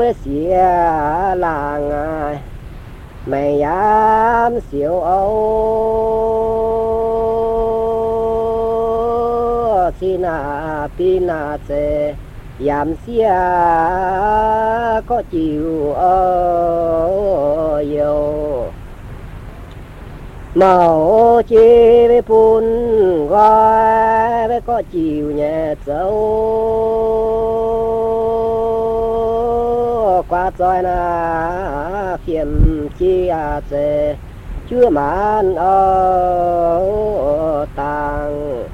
xìa làng mày dám xỉu âu xin à pin à chê dám xìa có chịu yêu màu chi với phun gói với có chịu nhẹ dấu qua trôi na phiền chi à chê chưa mãn ở tàng